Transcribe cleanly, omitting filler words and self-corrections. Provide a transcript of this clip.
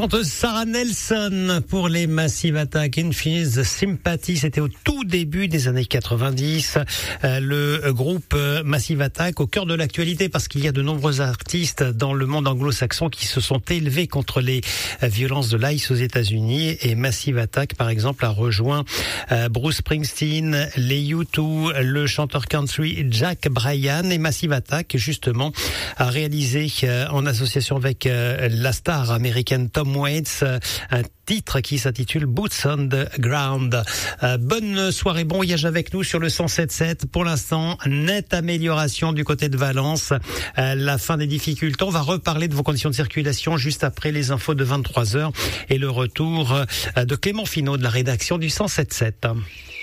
Sarah Nelson pour les Massive Attack, Infinite Sympathy. C'était au tout début des années 90. Le groupe Massive Attack au cœur de l'actualité parce qu'il y a de nombreux artistes dans le monde anglo-saxon qui se sont élevés contre les violences de l'ICE aux États-Unis. Et Massive Attack, par exemple, a rejoint Bruce Springsteen, les U2, le chanteur country Jack Bryan. Et Massive Attack, justement, a réalisé en association avec la star américaine Tom Waits, un titre qui s'intitule Boots on the Ground. Bonne soirée, bon voyage avec nous sur le 107.7. Pour l'instant, nette amélioration du côté de Valence. La fin des difficultés. On va reparler de vos conditions de circulation juste après les infos de 23h et le retour de Clément Finot de la rédaction du 107.7.